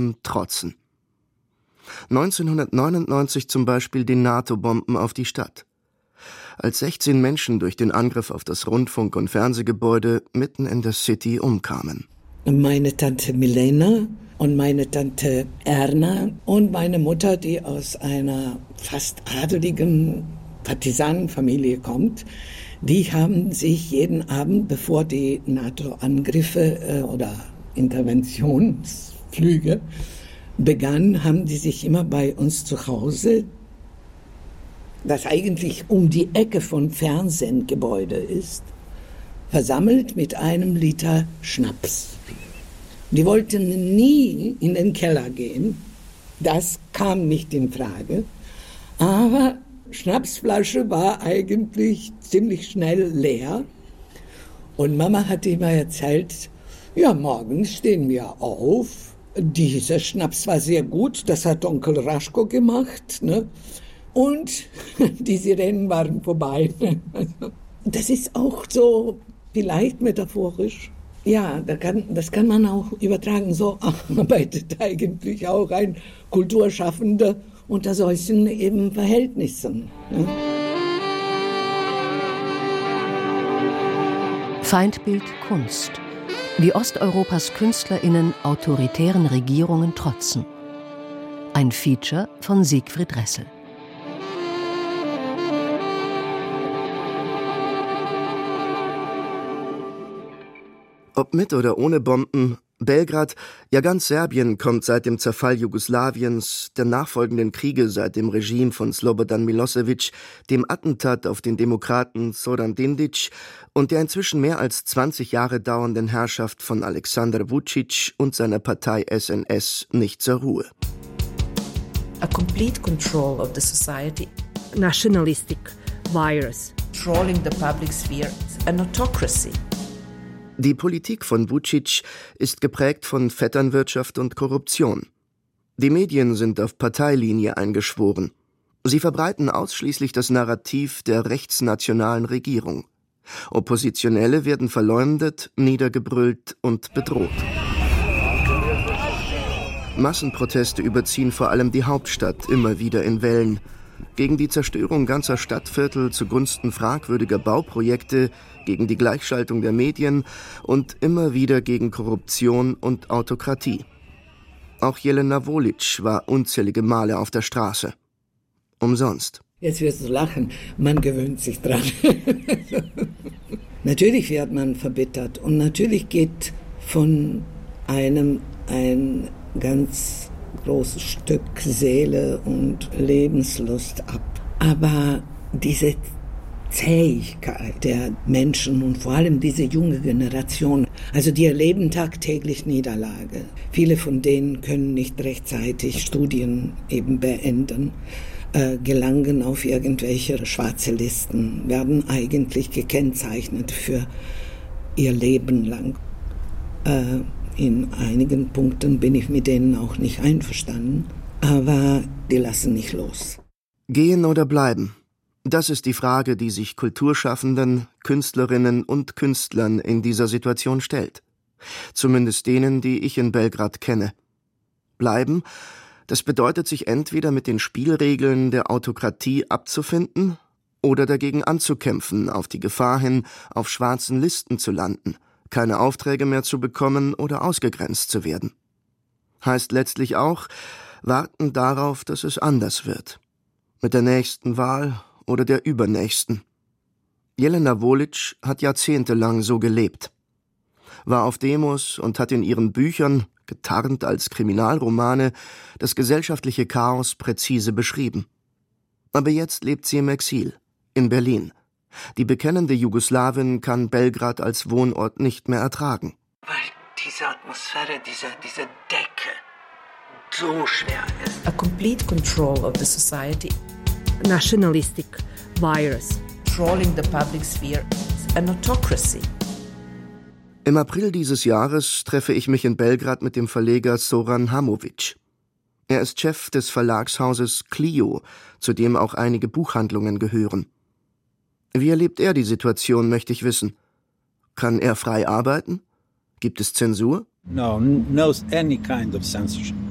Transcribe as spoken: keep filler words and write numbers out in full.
Bomben trotzen. neunzehnhundertneunundneunzig zum Beispiel die NATO-Bomben auf die Stadt. Als sechzehn Menschen durch den Angriff auf das Rundfunk- und Fernsehgebäude mitten in der City umkamen. Meine Tante Milena und meine Tante Erna und meine Mutter, die aus einer fast adeligen Partisanenfamilie kommt, die haben sich jeden Abend, bevor die NATO-Angriffe äh, oder Interventionsflüge begannen, haben die sich immer bei uns zu Hause, das eigentlich um die Ecke von Fernsehgebäude ist, versammelt mit einem Liter Schnaps. Die wollten nie in den Keller gehen, das kam nicht in Frage, aber Schnapsflasche war eigentlich ziemlich schnell leer und Mama hatte immer erzählt, ja, morgens stehen wir auf, dieser Schnaps war sehr gut, das hat Onkel Raschko gemacht, ne? Und die Sirenen waren vorbei. Das ist auch so vielleicht metaphorisch. Ja, da kann, das kann man auch übertragen. So arbeitet eigentlich auch ein Kulturschaffender unter solchen eben Verhältnissen. Ne? Feindbild Kunst. Wie Osteuropas KünstlerInnen autoritären Regierungen trotzen. Ein Feature von Siegfried Ressel. Ob mit oder ohne Bomben, Belgrad, ja ganz Serbien kommt seit dem Zerfall Jugoslawiens, der nachfolgenden Kriege seit dem Regime von Slobodan Milosevic, dem Attentat auf den Demokraten Zoran Dindic und der inzwischen mehr als zwanzig Jahre dauernden Herrschaft von Aleksandar Vučić und seiner Partei S N S nicht zur Ruhe. A complete control of the society. Nationalistic virus. Controlling the public sphere. An autocracy. Die Politik von Vučić ist geprägt von Vetternwirtschaft und Korruption. Die Medien sind auf Parteilinie eingeschworen. Sie verbreiten ausschließlich das Narrativ der rechtsnationalen Regierung. Oppositionelle werden verleumdet, niedergebrüllt und bedroht. Massenproteste überziehen vor allem die Hauptstadt immer wieder in Wellen. Gegen die Zerstörung ganzer Stadtviertel zugunsten fragwürdiger Bauprojekte, gegen die Gleichschaltung der Medien und immer wieder gegen Korruption und Autokratie. Auch Jelena Volic war unzählige Male auf der Straße. Umsonst. Jetzt wirst du lachen, man gewöhnt sich dran. Natürlich wird man verbittert und natürlich geht von einem ein ganz großes Stück Seele und Lebenslust ab. Aber diese Zähigkeit der Menschen und vor allem diese junge Generation, also die erleben tagtäglich Niederlage. Viele von denen können nicht rechtzeitig Studien eben beenden, äh, gelangen auf irgendwelche schwarze Listen, werden eigentlich gekennzeichnet für ihr Leben lang. Äh, in einigen Punkten bin ich mit denen auch nicht einverstanden, aber die lassen nicht los. Gehen oder bleiben? Das ist die Frage, die sich Kulturschaffenden, Künstlerinnen und Künstlern in dieser Situation stellt. Zumindest denen, die ich in Belgrad kenne. Bleiben, das bedeutet, sich entweder mit den Spielregeln der Autokratie abzufinden oder dagegen anzukämpfen, auf die Gefahr hin, auf schwarzen Listen zu landen, keine Aufträge mehr zu bekommen oder ausgegrenzt zu werden. Heißt letztlich auch, warten darauf, dass es anders wird. Mit der nächsten Wahl oder der übernächsten. Jelena Volic hat jahrzehntelang so gelebt. War auf Demos und hat in ihren Büchern, getarnt als Kriminalromane, das gesellschaftliche Chaos präzise beschrieben. Aber jetzt lebt sie im Exil, in Berlin. Die bekennende Jugoslawin kann Belgrad als Wohnort nicht mehr ertragen. Weil diese Atmosphäre, diese, diese Decke so schwer ist. A complete control of the society. Nationalistic virus. Controlling the public sphere. An autocracy. Im April dieses Jahres treffe ich mich in Belgrad mit dem Verleger Zoran Hamović. Er ist Chef des Verlagshauses Clio, zu dem auch einige Buchhandlungen gehören. Wie erlebt er die Situation, möchte ich wissen. Kann er frei arbeiten? Gibt es Zensur? No, no any kind of censorship.